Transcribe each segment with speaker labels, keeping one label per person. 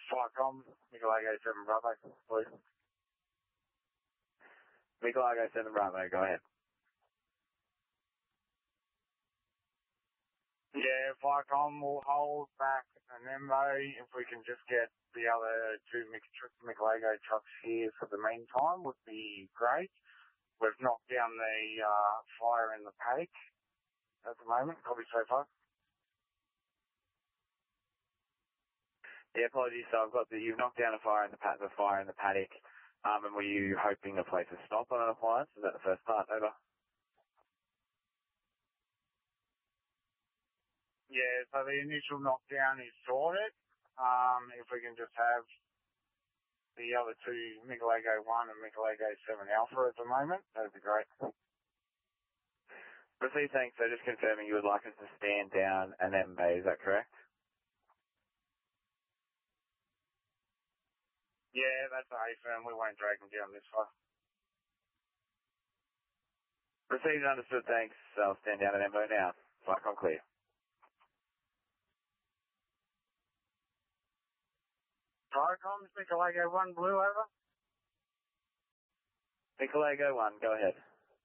Speaker 1: Flycom, Nicolago 7 Bravo, please.
Speaker 2: Nicolago 7 Bravo, go ahead.
Speaker 1: Yeah, Flycom will hold back an MO if we can just get the other two Nicolago trucks here for the meantime would be great. We've knocked down the fire in the paddock at the moment, copy so far.
Speaker 2: Yeah, apologies. So I've got you've knocked down a fire in the paddock. And were you hoping to place a stop on an appliance? Is that the first part? Over.
Speaker 1: Yeah, so the initial knockdown is sorted. If we can just have the other two, Nicolago 1 and Nicolago 7 Alpha at the moment, that'd be great.
Speaker 2: Received, thanks. So just confirming you would like us to stand down an MB, is that correct?
Speaker 1: Yeah, that's a firm. We won't drag them down this far.
Speaker 2: Received and understood, thanks. I'll stand down an MB now. Flycom clear.
Speaker 1: Flycom, Nicolago 1 Blue, over.
Speaker 2: Nicolago 1, go ahead.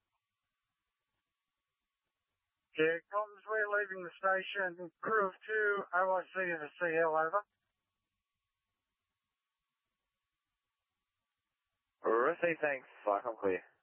Speaker 1: Yeah, comms, we're leaving the station. Crew of 2, OIC and a CL, over.
Speaker 2: Received, thanks. Flycom clear.